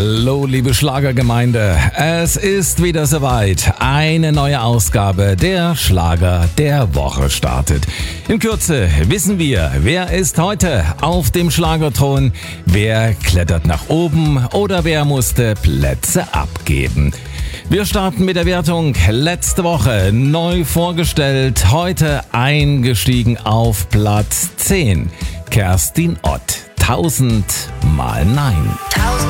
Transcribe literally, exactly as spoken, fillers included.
Hallo, liebe Schlagergemeinde. Es ist wieder soweit. Eine neue Ausgabe der Schlager der Woche startet. In Kürze wissen wir, wer ist heute auf dem Schlagerthron, wer klettert nach oben oder wer musste Plätze abgeben. Wir starten mit der Wertung. Letzte Woche neu vorgestellt, heute eingestiegen auf Platz zehn. Kerstin Ott. Tausendmal Nein. Tausend